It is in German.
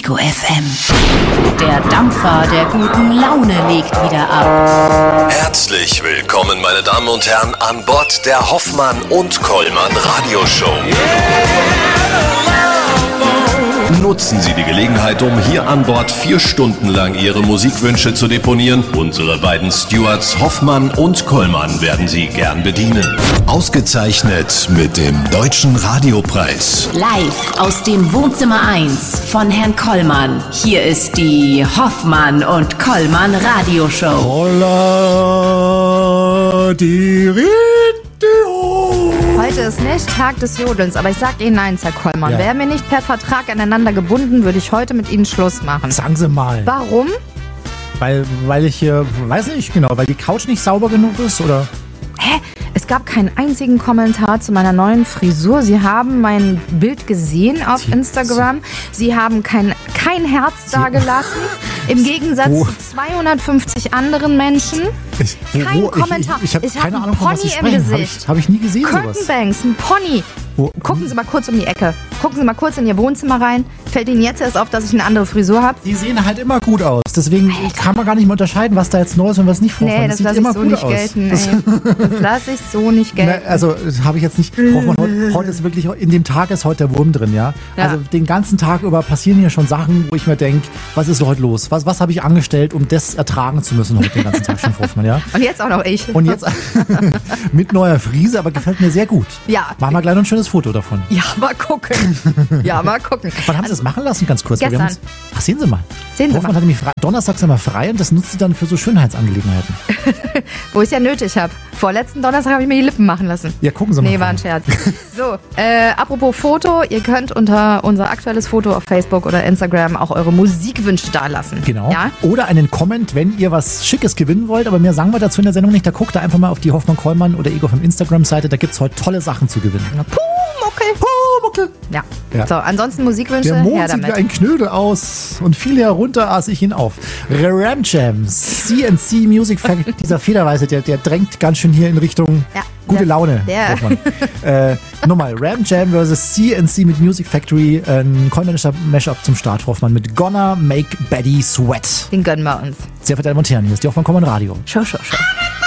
Ego FM. Der Dampfer der guten Laune legt wieder ab. Herzlich willkommen, meine Damen und Herren, an Bord der Hoffmann und Kollmann Radioshow. Nutzen Sie die Gelegenheit, um hier an Bord 4 Stunden lang Ihre Musikwünsche zu deponieren. Unsere beiden Stewards Hoffmann und Kollmann werden Sie gern bedienen. Ausgezeichnet mit dem Deutschen Radiopreis. Live aus dem Wohnzimmer 1 von Herrn Kollmann. Hier ist die Hoffmann und Kollmann Radioshow. Holla, die Radio. Heute ist nicht Tag des Jodelns, aber ich sag Ihnen eins, Herr Kollmann. Ja. Wären wir nicht per Vertrag aneinander gebunden, würde ich heute mit Ihnen Schluss machen. Sagen Sie mal. Warum? Weil ich hier, weiß nicht genau, weil die Couch nicht sauber genug ist, oder? Hä? Es gab keinen einzigen Kommentar zu meiner neuen Frisur. Sie haben mein Bild gesehen auf Instagram. Sie haben kein Herz dagelassen. Im Gegensatz zu 250 anderen Menschen. Kein Kommentar. Ich habe keine einen Ahnung, von was Sie Pony im sprechen. Gesicht. Hab ich nie gesehen, sowas. Curtainbanks, ein Pony. Wo? Gucken Sie mal kurz um die Ecke. Gucken Sie mal kurz in Ihr Wohnzimmer rein. Fällt Ihnen jetzt erst auf, dass ich eine andere Frisur habe? Die sehen halt immer gut aus. Deswegen kann man gar nicht mehr unterscheiden, was da jetzt neu ist und was nicht vorfällt. Nee, das sieht lasse immer ich so gut nicht aus. gelten. Das lasse ich so nicht gelten. Na, also, das habe ich jetzt nicht. Braucht man heute ist wirklich, in dem Tag ist heute der Wurm drin, ja? Ja. Also, den ganzen Tag über passieren hier schon Sachen, wo ich mir denke, was ist heute los? Was habe ich angestellt, um das ertragen zu müssen heute den ganzen Tag schon, Hoffmann, ja? Und jetzt auch noch ich. Und jetzt mit neuer Frise, aber gefällt mir sehr gut. Ja. Machen wir gleich noch ein schönes Foto davon. Ja, mal gucken. Ja, mal gucken. Wann haben Sie das machen lassen, ganz kurz? Weil wir Gestern. Ach, sehen Sie mal. Sehen Sie Hoffmann mal. hat nämlich donnerstags immer frei und das nutzt sie dann für so Schönheitsangelegenheiten. Wo ich es ja nötig habe. Vorletzten Donnerstag habe ich mir die Lippen machen lassen. Ja, gucken Sie mal. Nee, war ein Scherz. So, apropos Foto, ihr könnt unter unser aktuelles Foto auf Facebook oder Instagram auch eure Musikwünsche dalassen. Genau. Ja? Oder einen Comment, wenn ihr was Schickes gewinnen wollt, aber mehr sagen wir dazu in der Sendung nicht. Da guckt da einfach mal auf die Hoffmann-Kollmann oder Ego vom Instagram-Seite. Da gibt es heute tolle Sachen zu gewinnen. Okay. Ja. Ja. So, ansonsten Musikwünsche, Der Mond her sieht damit. wie ein Knödel aus und viel herunter aß ich ihn auf. Ram Jams, CNC Music Factory, dieser Federweise, der drängt ganz schön hier in Richtung Ja, gute Laune. der- Hoffmann. Nochmal, Ram Jam versus CNC mit Music Factory, ein Kollmannischer Mashup zum Start, Hoffmann, mit Gonna Make Betty Sweat. Den gönnen wir uns. Sehr verehrte Damen und Herren, hier ist die Hoffmann-Kollmann Radio. Show.